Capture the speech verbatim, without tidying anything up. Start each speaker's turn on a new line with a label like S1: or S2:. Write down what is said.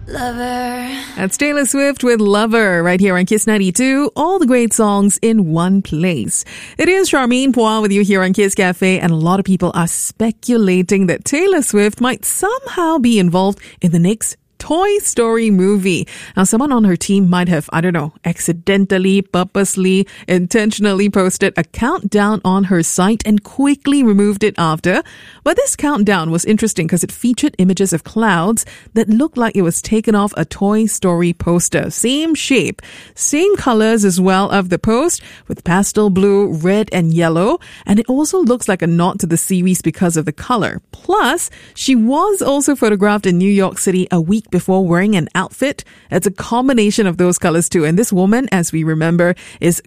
S1: Lover.
S2: That's Taylor Swift with Lover right here on Kiss ninety-two. All the great songs in one place. It is Charmaine Poir with you here on Kiss Cafe, and a lot of people are speculating that Taylor Swift might somehow be involved in the next Toy Story movie. Now, someone on her team might have, I don't know, accidentally, purposely, intentionally posted a countdown on her site and quickly removed it after. But this countdown was interesting because it featured images of clouds that looked like it was taken off a Toy Story poster. Same shape, same colors as well of the post, with pastel blue, red, and yellow. And it also looks like a nod to the series because of the color. Plus, she was also photographed in New York City a week before wearing an outfit. It's a combination of those colors too. And this woman, as we remember, is